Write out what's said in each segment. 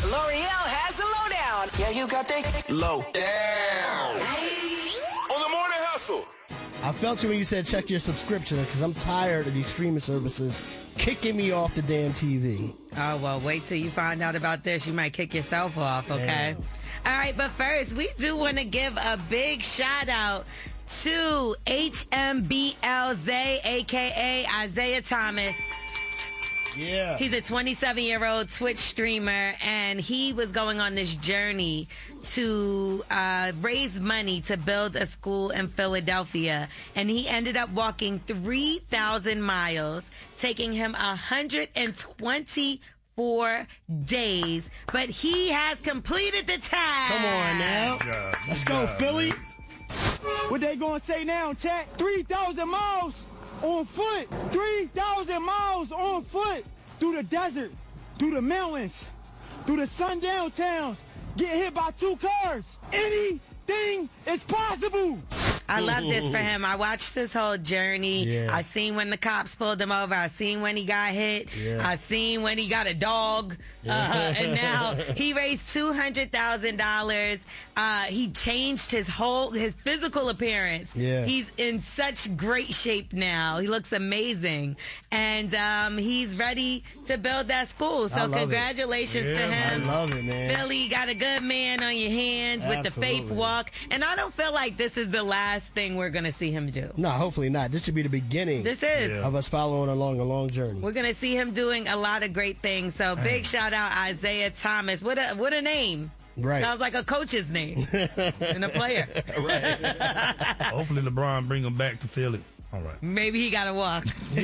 L'Oreal has the lowdown. Yeah, you got that low down. On the morning hustle. I felt you when you said check your subscription because I'm tired of these streaming services kicking me off the damn TV. Oh, well, wait till you find out about this. You might kick yourself off, okay? Damn. All right, but first, we do want to give a big shout out to HMBLZ, a.k.a. Isaiah Thomas. Yeah. He's a 27-year-old Twitch streamer, and he was going on this journey to raise money to build a school in Philadelphia. And he ended up walking 3,000 miles, taking him 124 days. But he has completed the task. Come on now. Let's go, Philly. What they gonna say now, chat? 3,000 miles on foot. 3,000 miles on foot through the desert, through the mountains, through the sundown towns. Get hit by 2 cars. Anything is possible. I love this for him. I watched his whole journey. Yeah. I seen when the cops pulled him over. I seen when he got hit. Yeah. I seen when he got a dog. And now he raised $200,000. He changed his physical appearance. Yeah. He's in such great shape now. He looks amazing. And he's ready to build that school. I So love congratulations to him. I love it, man. Philly, you got a good man on your hands with the faith Absolutely. walk. And I don't feel like this is the last thing we're going to see him do. No, hopefully not. This should be the beginning This is. of us following along a long journey. We're going to see him doing a lot of great things. So big shout out Isaiah Thomas. What a name. Right. Sounds like a coach's name and a player. Hopefully LeBron bring him back to Philly. All right. Maybe he got to walk. He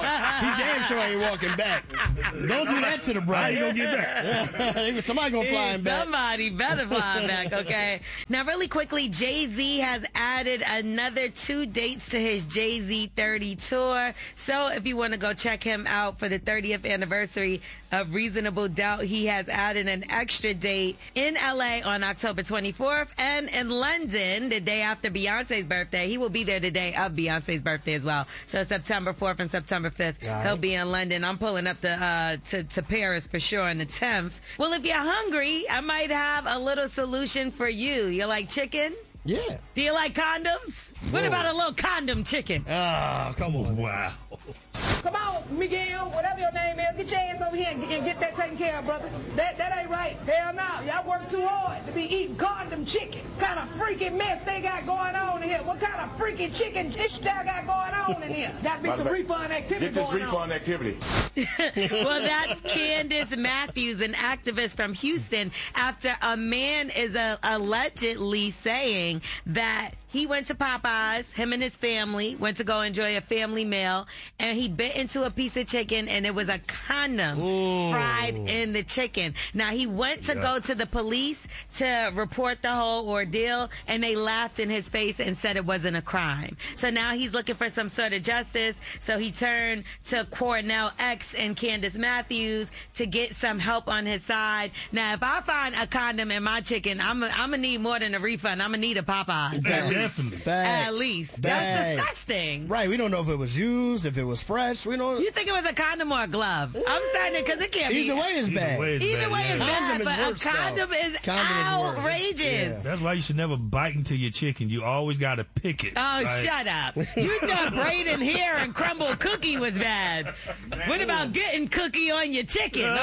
damn sure ain't walking back. Don't do that to the bride. How you gonna get back? Somebody gonna fly him back. Somebody better fly him back, okay? Now, really quickly, Jay-Z has added another 2 dates to his Jay-Z 30 tour. So if you want to go check him out for the 30th anniversary of Reasonable Doubt, he has added an extra date in LA on October 24th and in London the day after Beyonce's birthday. He will be there the day of Beyonce's birthday as well. So September 4th and September 5th, he'll be in London. I'm pulling up to Paris for sure on the 10th. Well, if you're hungry, I might have a little solution for you. You like chicken? Yeah. Do you like condoms? What about a little condom chicken? Oh, come on. Wow. Come on, Miguel, whatever your name is, get your ass over here and get that taken care of, brother. That ain't right. Hell no, y'all work too hard to be eating condom chicken. Kind of freaky mess they got going on in here. What kind of freaky chicken dish they got going on in here? Got to be some refund activity going on. Get this refund activity. Well, that's Candace Matthews, an activist from Houston, after a man is allegedly saying that he went to Popeyes, him and his family, went to go enjoy a family meal, and he bit into a piece of chicken, and it was a condom fried in the chicken. Now, he went to go to the police to report the whole ordeal, and they laughed in his face and said it wasn't a crime. So now he's looking for some sort of justice, so he turned to Cornell X and Candace Matthews to get some help on his side. Now, if I find a condom in my chicken, I'm going to need more than a refund. I'm going to need a Popeyes. Definitely. At least. That's disgusting. Right. We don't know if it was used, if it was fresh. We don't. You think it was a condom or a glove? I'm starting because it can't be. Either way is bad. Either way is bad, Condom is but worse, a condom though. is Condom is worse. outrageous. Yeah. That's why you should never bite into your chicken. You always got to pick it. Oh, right? shut up. You thought braiding hair and crumble cookie was bad. What about getting cookie on your chicken? Okay.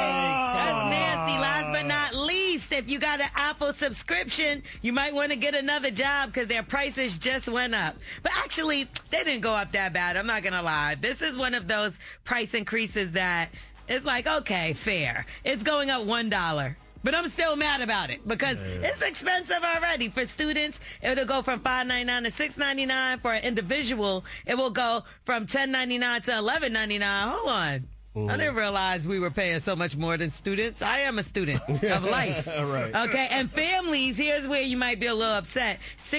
That's nasty. Last but not least, if you got an Apple subscription, you might want to get another job because their prices just went up. But actually, they didn't go up that bad. I'm not going to lie. This is one of those price increases that it's like, okay, fair. It's going up $1. But I'm still mad about it because it's expensive already. For students, it'll go from $5.99 to $6.99. For an individual, it will go from $10.99 to $11.99. Hold on. I didn't realize we were paying so much more than students. I am a student of life. Right. Okay, and families, here's where you might be a little upset.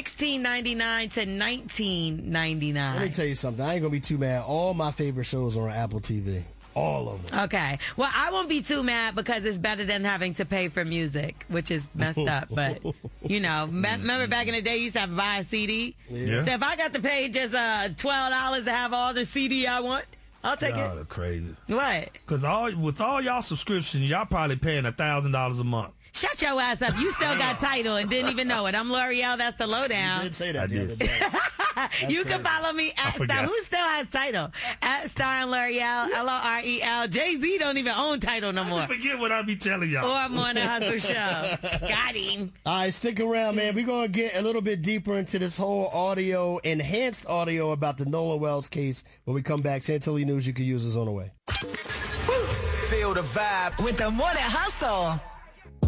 $16.99 to $19.99. Let me tell you something. I ain't going to be too mad. All my favorite shows are on Apple TV. All of them. Okay. Well, I won't be too mad because it's better than having to pay for music, which is messed up. But, you know, remember back in the day you used to have to buy a CD? Yeah. So if I got to pay just $12 to have all the CD I want, I'll take Y'all it. are crazy. What? Because with all y'all subscriptions, y'all probably paying $1,000 a month. Shut your ass up. You still got title and didn't even know it. I'm L'Oreal. That's the You lowdown. did say that the did. other day. You can follow me at Star. forgot. Who still has title? At Star and L'Oreal. L'Oreal. Jay-Z don't even own title no more. Forget what I be telling y'all. Or Morning Hustle Show. Got him. All right, stick around, man. We're going to get a little bit deeper into this whole enhanced audio about the Nolan Wells case when we come back. Santilli News you can use is on the way. Feel the vibe With the Morning Hustle.